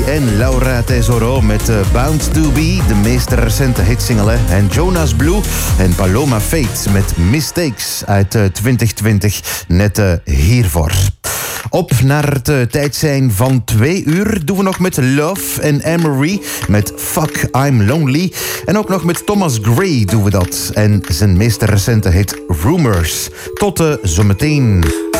en Laura Tesoro met Bound to Be, de meest recente hitsingle. En Jonas Blue en Paloma Faith met Mistakes uit 2020, net hiervoor. Op naar het tijd zijn van 2 uur doen we nog met Love en Anne-Marie met Fuck I'm Lonely. En ook nog met Thomas Gray doen we dat en zijn meest recente hit Rumors. Tot zometeen.